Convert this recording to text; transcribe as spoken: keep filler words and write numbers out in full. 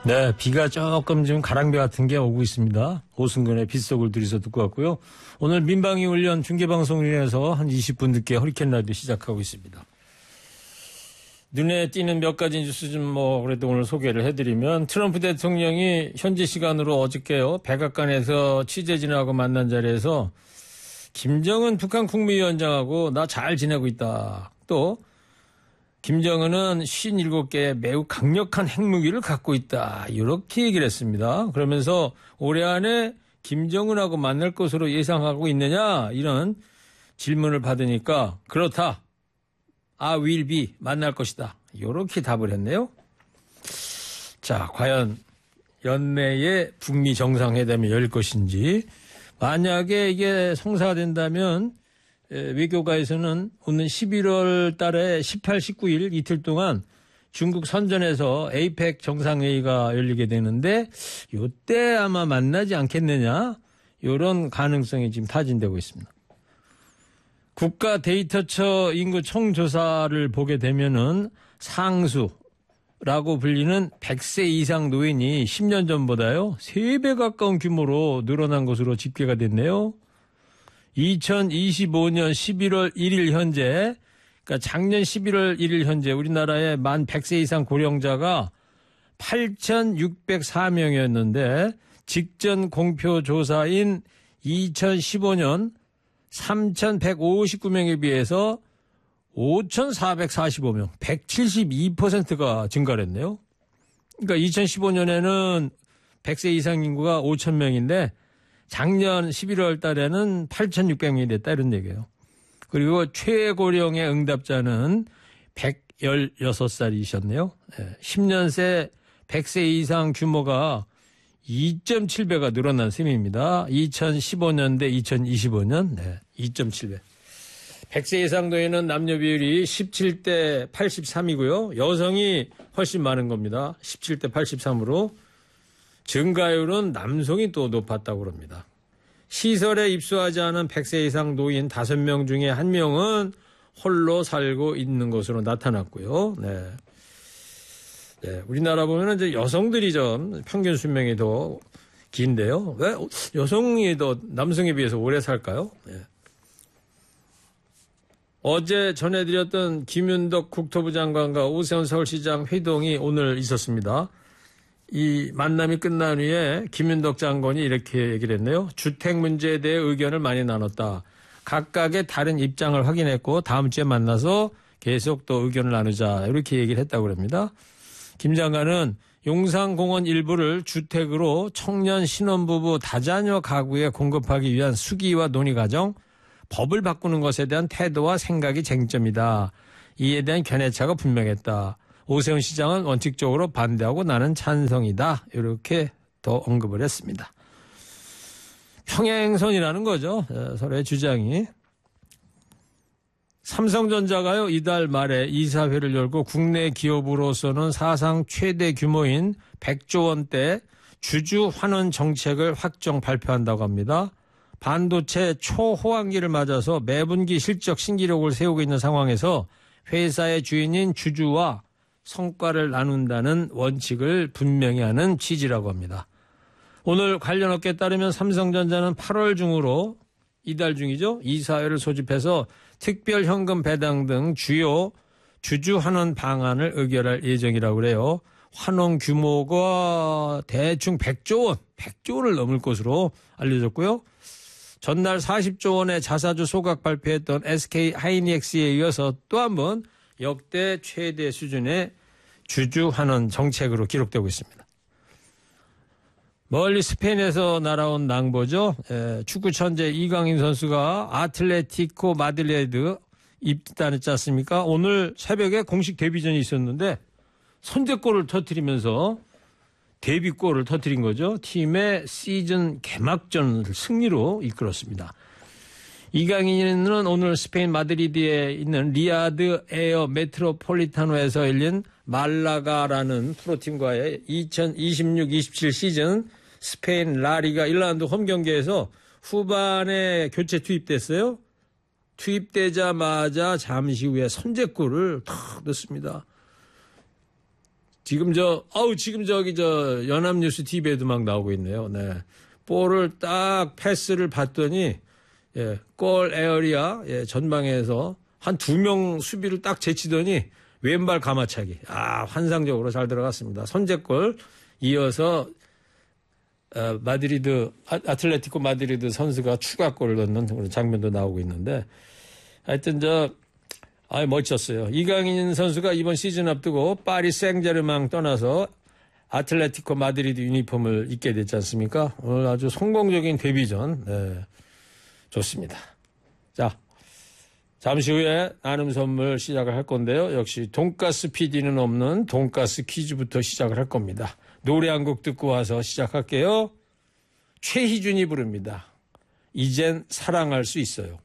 네, 비가 조금 지금 가랑비 같은 게 오고 있습니다. 오승근의 빗속을 들이서 듣고 왔고요. 오늘 민방위 훈련 중계방송을 위해서 한 이십 분 늦게 허리케인 라디오 시작하고 있습니다. 눈에 띄는 몇 가지 뉴스 좀 뭐 그래도 오늘 소개를 해드리면 트럼프 대통령이 현지 시간으로 어저께요 백악관에서 취재진하고 만난 자리에서 김정은 북한 국무위원장하고 나 잘 지내고 있다. 또 김정은은 오십칠 개의 매우 강력한 핵무기를 갖고 있다. 이렇게 얘기를 했습니다. 그러면서 올해 안에 김정은하고 만날 것으로 예상하고 있느냐 이런 질문을 받으니까 그렇다. I will be 만날 것이다. 이렇게 답을 했네요. 자, 과연 연내에 북미 정상회담이 열릴 것인지 만약에 이게 성사된다면 외교가에서는 오는 십일월 달에 십팔, 십구 일 이틀 동안 중국 선전에서 에이펙 정상회의가 열리게 되는데 이때 아마 만나지 않겠느냐 이런 가능성이 지금 타진되고 있습니다. 국가 데이터처 인구 총조사를 보게 되면은 상수라고 불리는 백 세 이상 노인이 십 년 전보다요 세 배 가까운 규모로 늘어난 것으로 집계가 됐네요. 이천이십오 년 십일월 일일 현재, 그러니까 작년 십일월 일일 현재 우리나라의 만 백 세 이상 고령자가 팔천육백사 명이었는데 직전 공표 조사인 이천십오 년 삼천백오십구 명에 비해서 오천사백사십오 명, 백칠십이 퍼센트가 증가를 했네요. 그러니까 이천십오 년에는 백 세 이상 인구가 오천 명인데 작년 십일월 달에는 팔천육백 명이 됐다 이런 얘기예요. 그리고 최고령의 응답자는 백십육 살이셨네요. 십 년새 백 세 이상 규모가 이 점 칠 배가 늘어난 셈입니다. 이천십오 년 대 이천이십오 년 네, 이 점 칠 배. 백 세 이상 노인은 남녀 비율이 십칠 대 팔십삼이고요. 여성이 훨씬 많은 겁니다. 십칠 대 팔십삼으로. 증가율은 남성이 또 높았다고 합니다. 시설에 입소하지 않은 백 세 이상 노인 다섯 명 중에 한 명은 홀로 살고 있는 것으로 나타났고요. 네. 네, 우리나라 보면은 이제 여성들이 좀 평균 수명이 더 긴데요. 왜 여성이 더 남성에 비해서 오래 살까요? 네. 어제 전해드렸던 김윤덕 국토부 장관과 오세훈 서울시장 회동이 오늘 있었습니다. 이 만남이 끝난 후에 김윤덕 장관이 이렇게 얘기를 했네요. 주택 문제에 대해 의견을 많이 나눴다. 각각의 다른 입장을 확인했고 다음 주에 만나서 계속 또 의견을 나누자 이렇게 얘기를 했다고 합니다. 김 장관은 용산공원 일부를 주택으로 청년 신혼부부 다자녀 가구에 공급하기 위한 수기와 논의 과정, 법을 바꾸는 것에 대한 태도와 생각이 쟁점이다. 이에 대한 견해차가 분명했다. 오세훈 시장은 원칙적으로 반대하고 나는 찬성이다. 이렇게 더 언급을 했습니다. 평행선이라는 거죠. 서로의 주장이. 삼성전자가요 이달 말에 이사회를 열고 국내 기업으로서는 사상 최대 규모인 백조 원대 주주 환원 정책을 확정 발표한다고 합니다. 반도체 초호황기를 맞아서 매분기 실적 신기록을 세우고 있는 상황에서 회사의 주인인 주주와 성과를 나눈다는 원칙을 분명히 하는 취지라고 합니다. 오늘 관련 업계에 따르면 삼성전자는 팔월 중으로 이달 중이죠. 이사회를 소집해서 특별 현금 배당 등 주요 주주 환원 방안을 의결할 예정이라고 그래요. 환원 규모가 대충 백조 원, 백조 원을 넘을 것으로 알려졌고요. 전날 사십조 원의 자사주 소각 발표했던 에스케이 하이닉스에 이어서 또 한 번 역대 최대 수준의 주주 환원 정책으로 기록되고 있습니다. 멀리 스페인에서 날아온 낭보죠. 에, 축구 천재 이강인 선수가 아틀레티코 마드리드 입단했지 않습니까? 오늘 새벽에 공식 데뷔전이 있었는데 선제골을 터뜨리면서 데뷔골을 터뜨린 거죠. 팀의 시즌 개막전을 승리로 이끌었습니다. 이강인은 오늘 스페인 마드리드에 있는 리아드 에어 메트로폴리타노에서 열린 말라가라는 프로팀과의 이천이십육 이십칠 시즌 스페인 라리가 일 라운드 홈 경기에서 후반에 교체 투입됐어요. 투입되자마자 잠시 후에 선제골을 탁 넣습니다. 지금 저, 아우, 지금 저기 저 연합뉴스 티비에도 막 나오고 있네요. 네. 볼을 딱 패스를 봤더니, 예, 골 에어리아, 예, 전방에서 한 두 명 수비를 딱 제치더니 왼발 가마차기. 아, 환상적으로 잘 들어갔습니다. 선제골 이어서, 어, 마드리드, 아, 아틀레티코 마드리드 선수가 추가골을 넣는 그런 장면도 나오고 있는데, 하여튼 저, 아, 멋졌어요. 이강인 선수가 이번 시즌 앞두고 파리 생제르맹 떠나서 아틀레티코 마드리드 유니폼을 입게 됐지 않습니까? 오늘 아주 성공적인 데뷔전. 네, 좋습니다. 자, 잠시 후에 나눔 선물 시작을 할 건데요. 역시 돈가스 피디는 없는 돈가스 퀴즈부터 시작을 할 겁니다. 노래 한 곡 듣고 와서 시작할게요. 최희준이 부릅니다. 이젠 사랑할 수 있어요.